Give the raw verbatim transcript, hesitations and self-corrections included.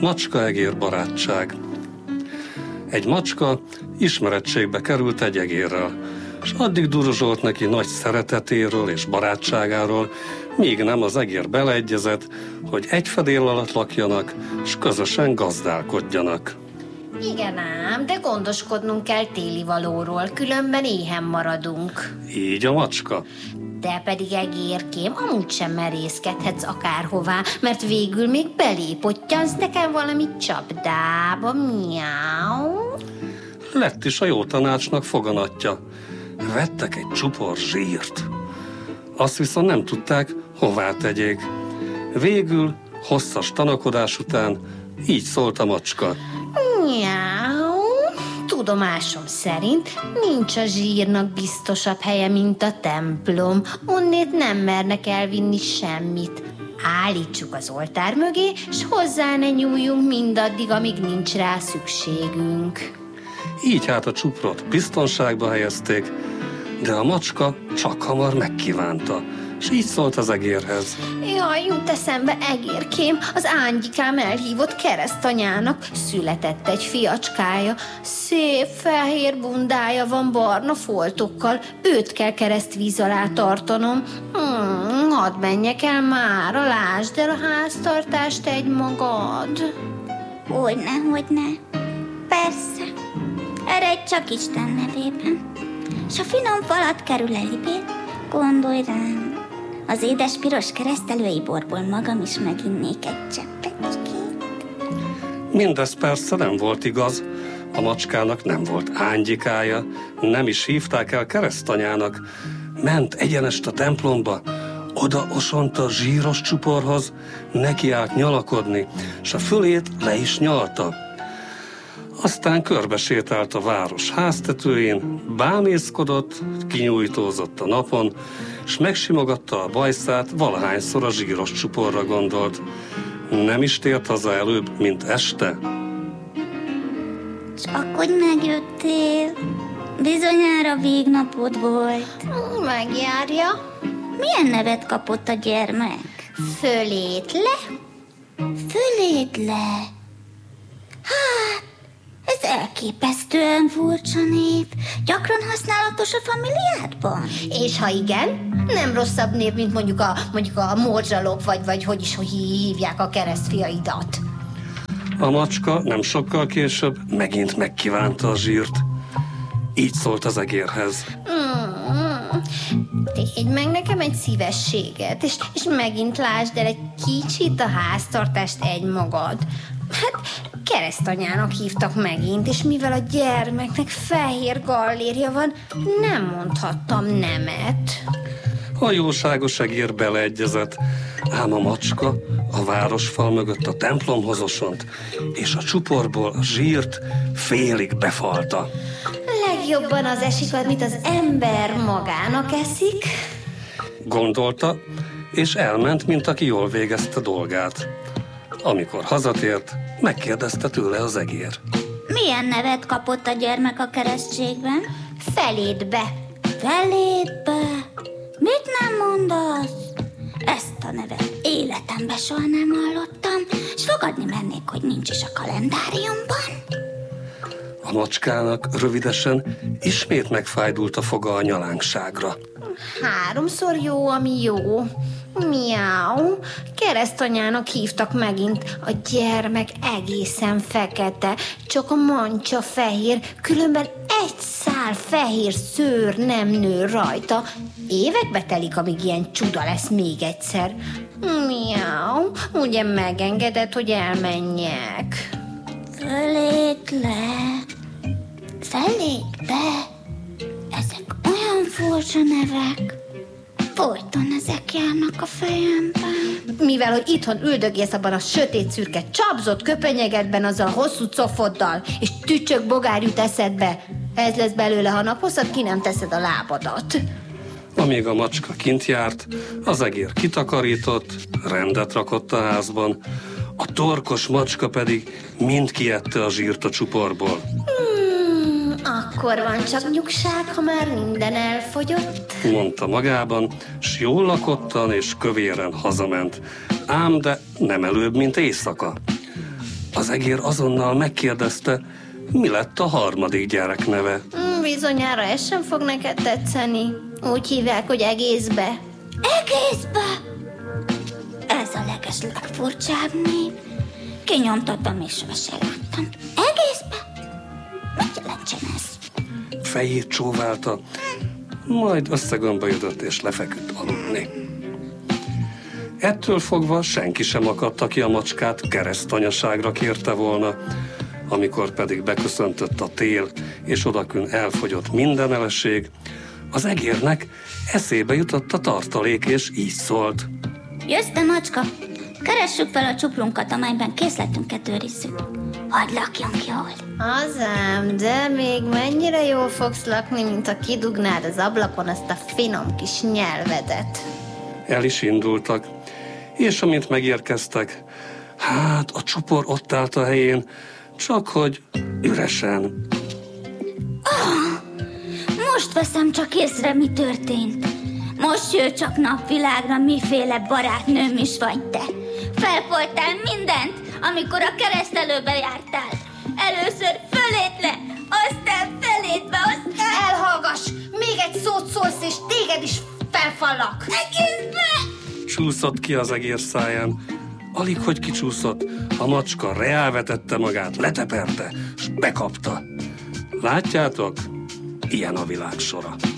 Macska-egér barátság. Egy macska ismerettségbe került egy egérrel, és addig duruzsolt neki nagy szeretetéről és barátságáról, míg nem az egér beleegyezett, hogy egy fedél alatt lakjanak, és közösen gazdálkodjanak. Igen ám, de gondoskodnunk kell téli valóról, különben éhen maradunk. Így a macska. Te pedig egérkém, amúgy sem merészkedhetsz akárhová, mert végül még belépotyansz nekem valami csapdába, miau. Lett is a jó tanácsnak foganatja. Vettek egy csupor zsírt. Azt viszont nem tudták, hová tegyék. Végül, hosszas tanakodás után így szólt a macska. Miau. Tudomásom szerint nincs a zsírnak biztosabb helye, mint a templom. Onnét nem mernek elvinni semmit. Állítsuk az oltár mögé, s hozzá ne nyúljunk mindaddig, amíg nincs rá szükségünk. Így hát a csuprot biztonságba helyezték, de a macska csak hamar megkívánta, és így szólt az egérhez. Jaj, jut eszembe, egérkém, az Ángyikám elhívott keresztanyának. Született egy fiacskája, szép fehér bundája van barna foltokkal, őt kell keresztvíz alá tartanom. Hmm, hadd menjek el mára, lásd el a háztartást egy magad. Hogyne, hogyne. Persze. Eredj csak Isten nevében. S a finom falat kerül elibét, gondolj rám. Az édes piros keresztelői borból magam is meginnék egy cseppecskét. Mindez persze nem volt igaz. A macskának nem volt Ángyikája, nem is hívták el keresztanyának. Ment egyenest a templomba, oda osonta a zsíros csuporhoz, nekiállt nyalakodni, s a fülét le is nyalta. Aztán körbesétált a város háztetőjén, bámészkodott, kinyújtózott a napon, s megsimogatta a bajszát, valahányszor a zsíros csuporra gondolt. Nem is tért haza előbb, mint este. Csak hogy megjöttél, bizonyára végnapod volt. Megjárja. Milyen nevet kapott a gyermek? Fölétle? Fölétle? Hát, ez elképesztően furcsa név. Gyakran használatos a familiádban? És ha igen, nem rosszabb név, mint mondjuk a, mondjuk a morzsalop, vagy, vagy hogy is hogy hívják a keresztfiaidat. A macska nem sokkal később megint megkívánta a zsírt. Így szólt az egérhez. Mm, tégy meg nekem egy szívességet, és, és megint lásd el egy kicsit a háztartást egymagad. Hát keresztanyának hívtak megint, és mivel a gyermeknek fehér gallérja van, nem mondhattam nemet. A jóságos egér beleegyezett, ám a macska a városfal mögött a templomhoz osont, és a csuporból a zsírt félig befalta. Legjobban az esik, amit az ember magának eszik, gondolta, és elment, mint aki jól végezte dolgát. Amikor hazatért, megkérdezte tőle az egér. Milyen nevet kapott a gyermek a keresztségben? Felédbe. Felédbe? Mit nem mondasz? Ezt a nevet életemben soha nem hallottam, és fogadni mennék, hogy nincs is a kalendáriumban. A macskának rövidesen ismét megfájdult a foga a nyalánkságra. Háromszor jó, ami jó. Miau. Keresztanyának hívtak megint. A gyermek egészen fekete, csak a mancsa fehér, különben egy szál fehér szőr nem nő rajta. Évekbe telik, amíg ilyen csuda lesz még egyszer. Miau. Ugye megengedett, hogy elmenjek? Fölétle. Felétle. Ezek olyan furcsa nevek. Folyton ezek járnak a fejemben. Mivel, hogy itthon üldögész abban a sötét szürke csapzott köpenyegedben azzal a hosszú cofoddal, és tücsök bogár jut eszedbe, ez lesz belőle, ha naphosszat ki nem teszed a lábadat. Amíg a macska kint járt, az egér kitakarított, rendet rakott a házban, a torkos macska pedig mind kiette a zsírt a csuporból. Hmm, akkor van csak nyugság, ha már minden elfogyott, mondta magában, s jól lakottan és kövéren hazament. Ám de nem előbb, mint éjszaka. Az Az egér azonnal megkérdezte, mi lett a harmadik gyerek neve. Bizonyára ez sem fog neked tetszeni. Úgy hívják, hogy egészbe. Egészbe? Ez a leges legfurcsább név. Kinyomtatom és sose láttam. Egészbe? Mit jelentsen ez? Fejét csóválta, majd összegömbölyödött és lefeküdt aludni. Ettől fogva senki sem akadta ki a macskát, keresztanyaságra kérte volna. Amikor pedig beköszöntött a tél, és odakün elfogyott minden eleség, az egérnek eszébe jutott a tartalék, és így szólt. Jössz te, macska? Keressük fel a csuprunkat, amelyben készletünket őrizzük. Hadd lakjunk jól. Azám, de még mennyire jól fogsz lakni, mint ha kidugnád az ablakon azt a finom kis nyelvedet. El is indultak, és amint megérkeztek, hát a csupor ott állt a helyén, csak hogy üresen. Oh, most veszem csak észre, mi történt. Most jön csak napvilágra, miféle barátnőm is vagy te. Felkoltál mindent, amikor a keresztelőbe jártál. Először fölétle, aztán felétbe, aztán... Elhallgass! Még egy szót szólsz, és téged is felfallak! Egészbe! Csúszott ki az egér száján. Alig, hogy kicsúszott, a macska reálvetette magát, leteperte, s bekapta. Látjátok? Ilyen a világ sora.